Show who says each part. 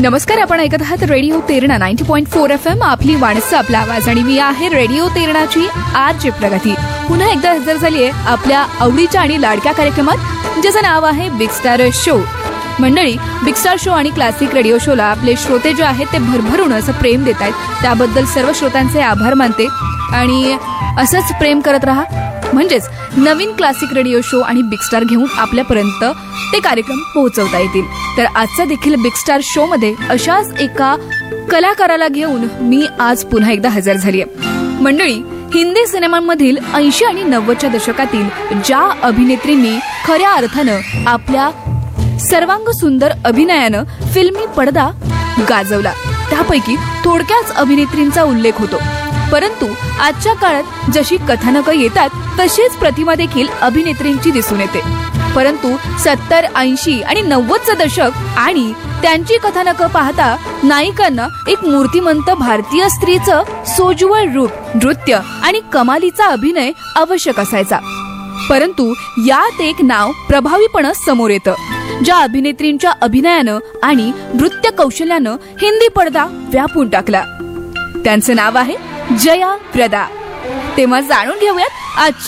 Speaker 1: नमस्कार, आपण ऐकत आहात रेडिओ तेरणा 90.4 FM. आपली माणसं, आपला आवाज. आणि मी आहे रेडिओ तेरणाची आरजे प्रगती. पुन्हा एकदा हजर झालीये आपल्या आवडीच्या आणि लाडक्या कार्यक्रमात, ज्याचं नाव आहे बिग स्टार शो. मंडळी, बिग स्टार शो आणि क्लासिक रेडिओ शोला आपले श्रोते जे आहेत ते भरभरून असं प्रेम देत आहेत. त्याबद्दल सर्व श्रोत्यांचे आभार मानते. आणि असंच प्रेम करत राहा, म्हणजेच नवीन क्लासिक रेडिओ शो आणि बिग स्टार घेऊन आपल्यापर्यंत ते कार्यक्रम पोहोचवता येतील. तर आजचा देखील बिग स्टार शो मध्ये अशाच एका कलाकाराला घेऊन मी आज पुन्हा एकदा हजर झालीय. मंडळी, हिंदी सिनेमांमधील 80 आणि 90च्या दशकातील ज्या अभिनेत्रींनी खऱ्या अर्थानं आपल्या सर्वांग सुंदर अभिनयानं फिल्मी पडदा गाजवला, त्यापैकी थोडक्याच अभिनेत्रींचा उल्लेख होतो. परंतु आजच्या काळात जशी कथानकं येतात तशीच प्रतिमा देखील अभिनेत्रींची दिसून येते. परंतु 70, 80 आणि 90चं दशक आणि त्यांची कथानकं पाहता नायिकांना एक मूर्तिमंत भारतीय स्त्रीचं सोज्वळ रूप, नृत्य आणि कमालीचा अभिनय आवश्यक असायचा. परंतु यात एक नाव प्रभावीपणे समोर येतं, ज्या अभिनेत्रींच्या अभिनयानं आणि नृत्य कौशल्यानं हिंदी पडदा व्यापून टाकला. त्यांचं नाव आहे जया प्रदा. तेव्हा जाणून घेऊयात आजच्या